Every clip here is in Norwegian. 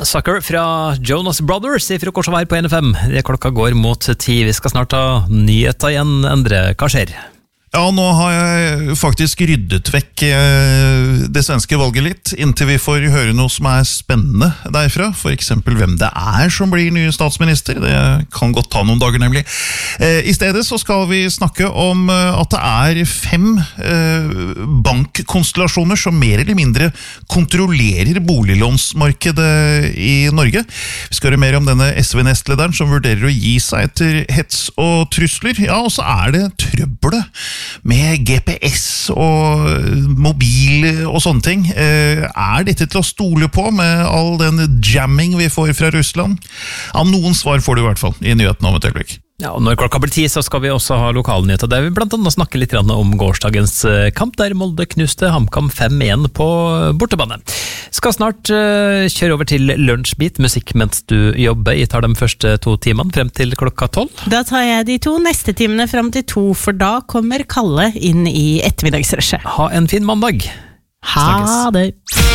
Sucker fra Jonas Brothers I frokost her på NFM. Klokka går mot 10. Vi skal snart ha nyheter igjen, Endre. Hva skjer? Ja, nå har jeg faktisk ryddet vekk det svenske valget litt, inntil vi får høre noe som spennende derfra. For eksempel hvem det som blir nye statsminister. Det kan godt ta noen dager nemlig. I stedet så skal vi snakke om at det 5 bankkonstellasjoner som mer eller mindre kontrollerer boliglånsmarkedet I Norge. Vi skal høre mer om denne SV-nestlederen som vurderer å gi seg etter hets og trusler. Ja, og så det trøbbelet med GPS og mobil og sånne ting. Dette til å stole på med all den jamming vi får fra Russland? Ja, noen svar får du I hvert fall I nyhetene om et øyeblikk. Ja, og når klokka blir 10 så skal vi også ha lokalnyheter der vi blant annet snakke litt om gårsdagens kamp der Molde knuste HamKam 5-1 på bortebane. Skal snart kjøre over til lunsjbit, musikk mens du jobber. Jeg tar de første 2 timene frem til klokka 12. Da tar jeg de 2 neste timene frem til 2, for da kommer Kalle inn I ettermiddagsrushet. Ha en fin mandag. Ha det.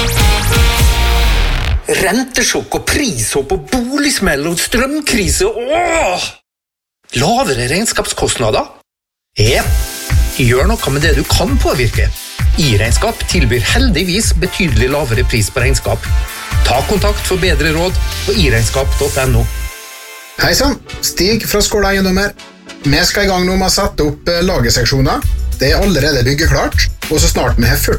Rentesjokk og prishopp og boligsmell og strømkrise. Lavere regnskapskostnader? Gjør noe med det du kan påvirke. I-regnskap tilbyr heldigvis betydelig lavere pris på regnskap. Ta kontakt for bedre råd på iregnskap.no. Hei sann, Stig fra Skåla Eiendommer. Vi skal I gang nå med å sette opp lagerseksjoner. Det allerede byggeklart, og så snart vi har